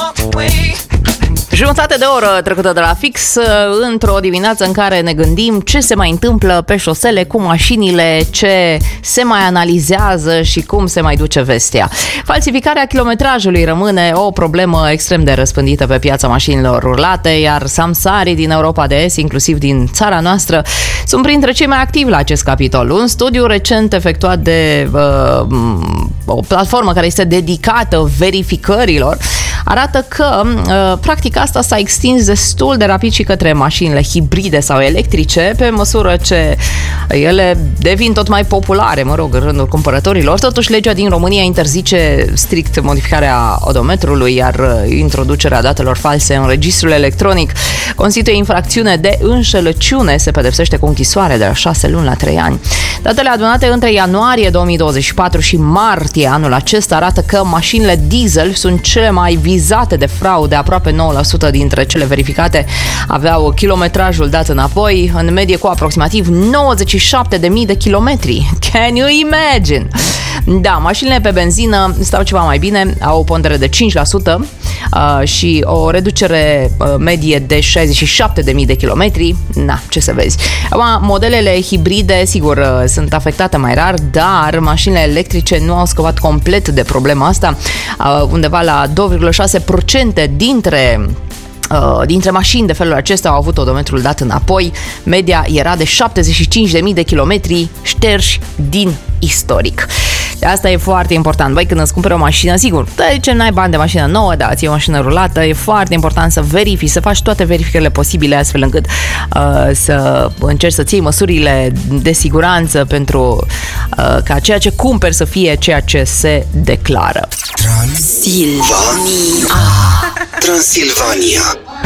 Jumătate de oră trecută de la fix, într-o dimineață în care ne gândim ce se mai întâmplă pe șosele cu mașinile, ce se mai analizează și cum se mai duce vestea. Falsificarea kilometrajului rămâne o problemă extrem de răspândită pe piața mașinilor urlate, iar samsarii din Europa de Est, inclusiv din țara noastră, sunt printre cei mai activi la acest capitol. Un studiu recent efectuat de o platformă care este dedicată verificărilor arată că practic asta s-a extins destul de rapid și către mașinile hibride sau electrice, pe măsură ce ele devin tot mai populare, în rândul cumpărătorilor. Totuși, legea din România interzice strict modificarea odometrului, iar introducerea datelor false în registrul electronic constituie infracțiune de înșelăciune, se pedepsește cu închisoare de la 6 luni la 3 ani. Datele adunate între ianuarie 2024 și martie anul acesta arată că mașinile diesel sunt cele mai vizate de fraude. Aproape 9% dintre cele verificate aveau kilometrajul dat înapoi, în medie cu aproximativ 97.000 de kilometri. Can you imagine? Da, mașinile pe benzină stau ceva mai bine, au o pondere de 5% și o reducere medie de 67.000 de kilometri. Na, ce să vezi. Modelele hibride, sigur, sunt afectate mai rar, dar mașinile electrice nu au scăpat complet de problema asta. Undeva la 2,6% dintre mașini de felul acesta au avut odometrul dat înapoi. Media era de 75.000 de kilometri șterși din istoric. Asta e foarte important. Băi, când îți cumperi o mașină, sigur, de ce n-ai bani de mașină nouă, da, ți-e o mașină rulată, e foarte important să verifici, să faci toate verificările posibile, astfel încât să încerci să ții măsurile de siguranță pentru ca ceea ce cumperi să fie ceea ce se declară. Transilvania.